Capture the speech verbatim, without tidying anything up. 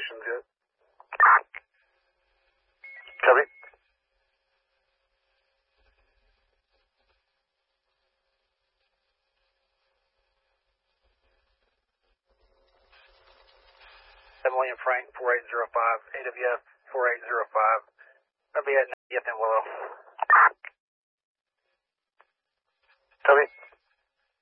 indications yet. Copy. seven William Frank, four eight zero five, A W F four eight zero five. I'll be at ninetieth and Willow. Copy.